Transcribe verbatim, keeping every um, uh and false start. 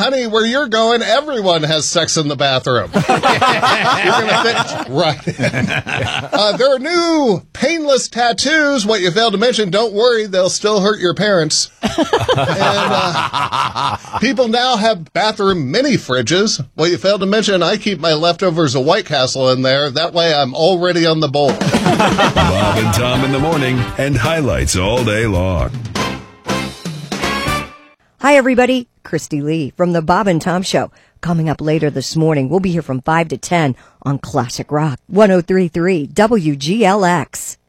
honey, where you're going, everyone has sex in the bathroom. You're gonna think, right. uh, there are new painless tattoos. What you failed to mention, don't worry, they'll still hurt your parents. And uh, people now have bathroom mini fridges. What you failed to mention, I keep my leftovers of White Castle in there. That way I'm already on the bowl. Bob and Tom in the morning, and highlights all day long. Hi, everybody. Christy Lee from the Bob and Tom Show. Coming up later this morning, we'll be here from five to ten on Classic Rock one oh three point three W G L X.